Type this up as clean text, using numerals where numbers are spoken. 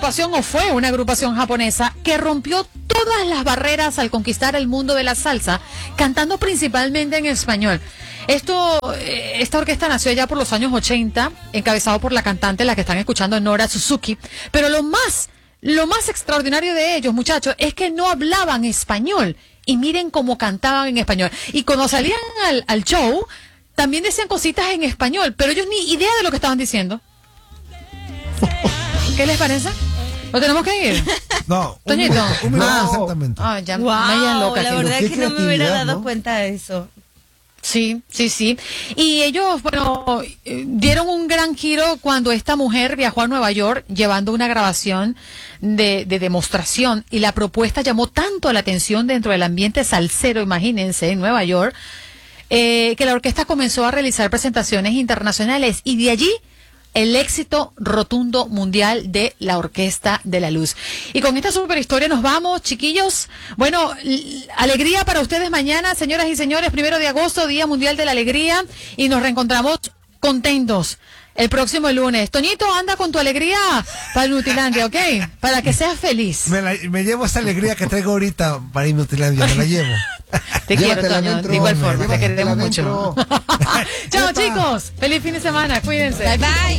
agrupación, o fue una agrupación japonesa, que rompió todas las barreras al conquistar el mundo de la salsa, cantando principalmente en español. Esta orquesta nació ya por los años 80, encabezado por la cantante, la que están escuchando, Nora Suzuki. Pero lo más extraordinario de ellos, muchachos, es que no hablaban español. Y miren cómo cantaban en español. Y cuando salían al show, también decían cositas en español, pero ellos ni idea de lo que estaban diciendo. ¿Qué les parece? ¿Lo tenemos que ir? No, Toñito. un minuto exactamente. Ya Wow, me loca la aquí. verdad es que no me hubiera dado ¿no? cuenta de eso. Sí. Y ellos, bueno, dieron un gran giro cuando esta mujer viajó a Nueva York llevando una grabación de demostración, y la propuesta llamó tanto la atención dentro del ambiente salsero, imagínense, en Nueva York, que la orquesta comenzó a realizar presentaciones internacionales, y de allí el éxito rotundo mundial de la Orquesta de la Luz. Y con esta super historia nos vamos, chiquillos. Bueno, alegría para ustedes mañana, señoras y señores, 1 de agosto, Día Mundial de la Alegría, y nos reencontramos contentos el próximo lunes. Toñito, anda con tu alegría para Inutilandia, ¿ok? Para que seas feliz. Me llevo esa alegría que traigo ahorita para Inutilandia, me la llevo. Te quiero, Llévatela Toño, adentro, de igual hombre, forma, te llévatela queremos mucho. adentro. Chao, chicos. Feliz fin de semana, cuídense. Bye, bye.